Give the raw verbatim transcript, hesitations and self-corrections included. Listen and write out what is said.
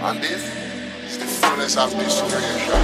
And this is the fullest ambition of your shot.